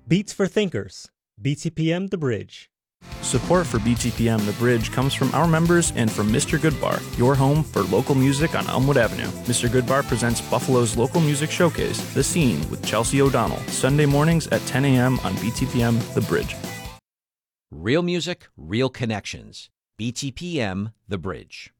Beats for Thinkers, BTPM The Bridge. Support for BTPM The Bridge comes from our members and from Mr. Goodbar, your home for local music on Elmwood Avenue. Mr. Goodbar presents Buffalo's local music showcase, The Scene, with Chelsea O'Donnell, Sunday mornings at 10 a.m. on BTPM The Bridge. Real music, real connections. BTPM The Bridge.